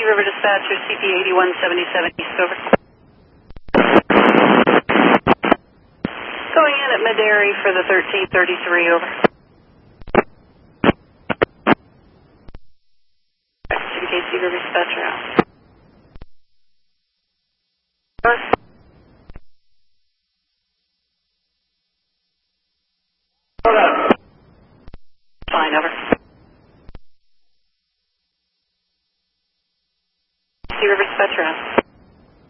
River Dispatcher, CP 8177 East, over. Going in at Mid-Airy for the 1333, over. CPKC River Dispatcher out. Over. Fine, over. River Dispatcher out.